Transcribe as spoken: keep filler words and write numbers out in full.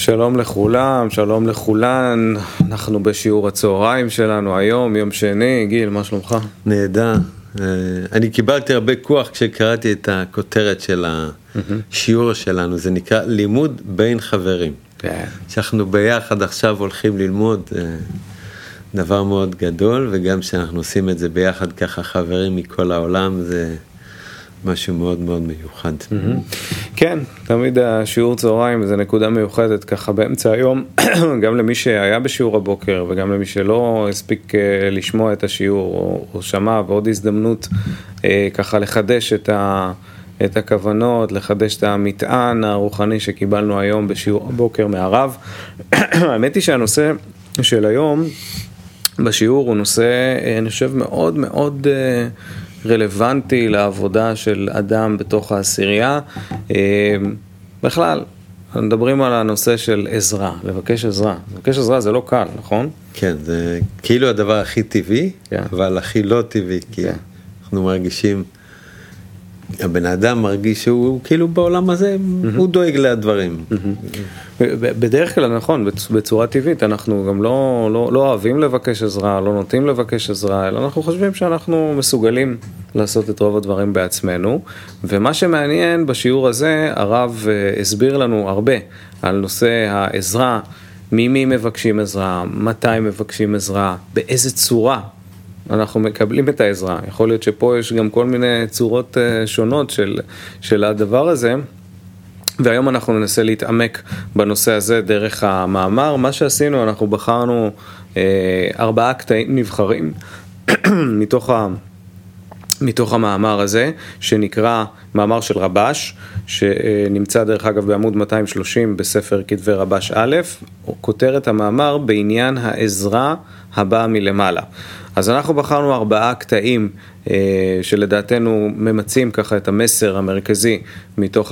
שלום לכולם, שלום לכולן, אנחנו בשיעור הצהריים שלנו היום, יום שני. גיל, מה שלומך? נהדר. אני קיבלתי הרבה כוח כשקראתי את הכותרת של השיעור שלנו, זה נקרא לימוד בין חברים. שאנחנו ביחד עכשיו הולכים ללמוד דבר מאוד גדול, וגם שאנחנו עושים את זה ביחד ככה חברים מכל העולם, זה משהו מאוד מאוד מיוחד. כן, תמיד השיעור צהריים זה נקודה מיוחדת ככה באמצע היום, גם למי שהיה בשיעור הבוקר וגם למי שלא הספיק לשמוע את השיעור או, או שמע, ועוד הזדמנות ככה לחדש את ה... את הכוונות, לחדש את המטען הרוחני שקיבלנו היום בשיעור הבוקר מהרב. האמת היא שהנושא של היום בשיעור הוא נושא, אני חושב, מאוד מאוד רלוונטי לעבודה של אדם בתוך העשירייה. בכלל, מדברים על הנושא של עזרה, לבקש עזרה. לבקש עזרה זה לא קל, נכון? כן, זה כאילו הדבר הכי טבעי, כן. אבל הכי לא טבעי, כי כן. אנחנו מרגישים, הבן אדם מרגיש שהוא כאילו בעולם הזה, mm-hmm. הוא דואג לדברים. Mm-hmm. בדרך כלל, נכון, בצורה טבעית, אנחנו גם לא, לא, לא אוהבים לבקש עזרה, לא נוטים לבקש עזרה, אלא אנחנו חושבים שאנחנו מסוגלים לעשות את רוב הדברים בעצמנו, ומה שמעניין בשיעור הזה, הרב הסביר לנו הרבה על נושא העזרה, ממי מבקשים עזרה, מתי מבקשים עזרה, באיזה צורה אנחנו מקבלים את העזרה. יכול להיות שפה יש גם כל מיני צורות שונות של, של הדבר הזה, והיום אנחנו ננסה להתעמק בנושא הזה דרך המאמר. מה שעשינו, אנחנו בחרנו אה, ארבעה קטעים נבחרים מתוך, ה, מתוך המאמר הזה, שנקרא מאמר של רבש, שנמצא דרך אגב בעמוד מאתיים שלושים בספר כתבי רבש א', כותרת המאמר בעניין העזרה הבאה מלמעלה. אז אנחנו בחרנו ארבעה קטעים אה, שלדעתנו ממצים ככה את המסר המרכזי מתוך